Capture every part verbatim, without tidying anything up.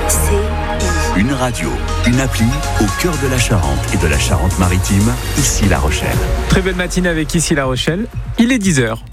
C I. Une radio, une appli au cœur de la Charente et de la Charente-Maritime, ici La Rochelle. Très belle matinée avec ici La Rochelle. Il est dix heures.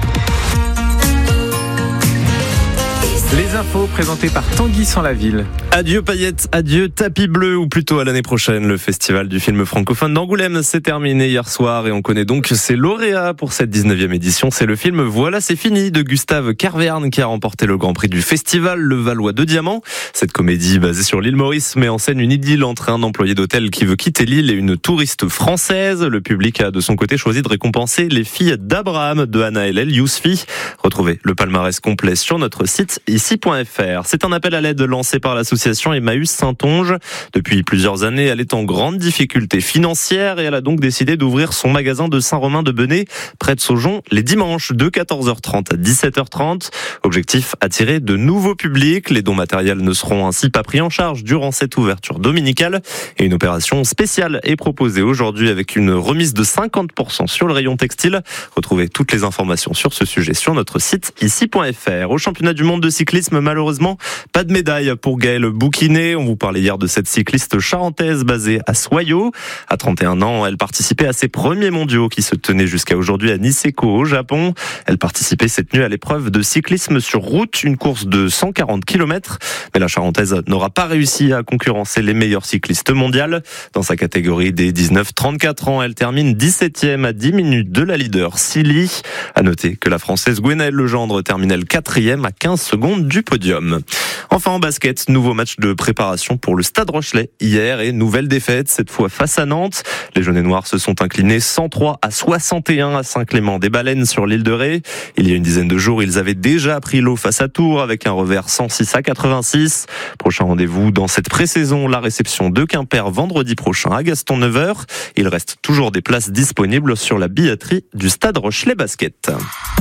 Les infos présentées par Tanguy Sans-la-Ville. Adieu paillettes, adieu tapis bleu, ou plutôt à l'année prochaine. Le festival du film francophone d'Angoulême s'est terminé hier soir et on connaît donc ses lauréats pour cette dix-neuvième édition. C'est le film Voilà c'est fini de Gustave Carverne qui a remporté le grand prix du festival Le Valois de Diamant. Cette comédie basée sur l'île Maurice met en scène une idylle entre un employé d'hôtel qui veut quitter l'île et une touriste française. Le public a de son côté choisi de récompenser Les filles d'Abraham de Anaël El Yousfi. Retrouvez le palmarès complet sur notre site ici point f r. C'est un appel à l'aide lancé par l'association Emmaüs Saintonge. Depuis plusieurs années, elle est en grande difficulté financière et elle a donc décidé d'ouvrir son magasin de Saint-Romain-de-Benay près de Saujon les dimanches de quatorze heures trente à dix-sept heures trente. Objectif, attirer de nouveaux publics. Les dons matériels ne seront ainsi pas pris en charge durant cette ouverture dominicale et une opération spéciale est proposée aujourd'hui avec une remise de cinquante pour cent sur le rayon textile. Retrouvez toutes les informations sur ce sujet sur notre site ici point f r. Au championnat du monde de cyclisme, malheureusement, pas de médaille pour Gaëlle Bouquinet. On vous parlait hier de cette cycliste charentaise basée à Soyaux. À trente et un ans, elle participait à ses premiers mondiaux qui se tenaient jusqu'à aujourd'hui à Niseko au Japon. Elle participait cette nuit à l'épreuve de cyclisme sur route, une course de cent quarante kilomètres. Mais la charentaise n'aura pas réussi à concurrencer les meilleurs cyclistes mondiales. Dans sa catégorie des dix-neuf trente-quatre ans, elle termine dix-septième à dix minutes de la leader Silly. À noter que la française Gwenaëlle Legendre terminait le quatrième à quinze secondes du podium. Enfin en basket, nouveau match de préparation pour le Stade Rochelais hier et nouvelle défaite, cette fois face à Nantes. Les jaunes et noirs se sont inclinés cent trois à soixante et un à Saint-Clément-des-Baleines sur l'île de Ré. Il y a une dizaine de jours, ils avaient déjà pris l'eau face à Tours avec un revers cent six à quatre-vingt-six. Prochain rendez-vous dans cette pré-saison, la réception de Quimper vendredi prochain à Gaston neuf heures. Il reste toujours des places disponibles sur la billetterie du Stade Rochelais Basket.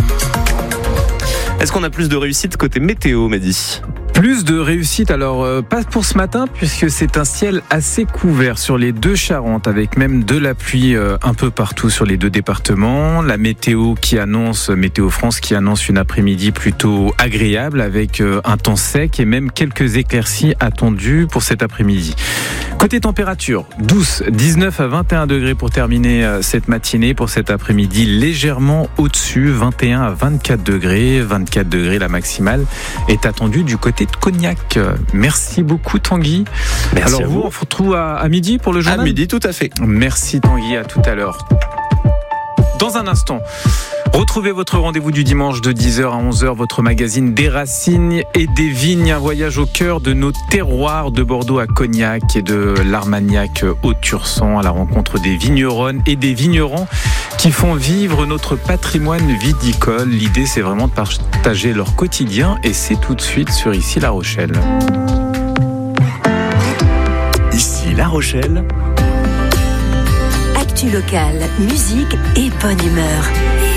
Est-ce qu'on a plus de réussite côté météo, Mehdi ? Plus de réussite, alors euh, pas pour ce matin puisque c'est un ciel assez couvert sur les deux Charentes avec même de la pluie euh, un peu partout sur les deux départements. La météo qui annonce, Météo France qui annonce une après-midi plutôt agréable avec euh, un temps sec et même quelques éclaircies attendues pour cet après-midi. Côté température, douce, dix-neuf à vingt et un degrés pour terminer euh, cette matinée. Pour cet après-midi, légèrement au-dessus, vingt et un à vingt-quatre degrés. vingt-quatre degrés la maximale est attendue du côté de Cognac. Merci beaucoup Tanguy. Merci. Alors vous, on se retrouve à, à midi pour le journal ? À midi, tout à fait. Merci Tanguy, à tout à l'heure. Dans un instant, retrouvez votre rendez-vous du dimanche de dix heures à onze heures, votre magazine des racines et des vignes. Un voyage au cœur de nos terroirs de Bordeaux à Cognac et de l'Armagnac au Tursan à la rencontre des vigneronnes et des vignerons qui font vivre notre patrimoine viticole. L'idée, c'est vraiment de partager leur quotidien et c'est tout de suite sur Ici La Rochelle. Ici La Rochelle. Actu locale, musique et bonne humeur.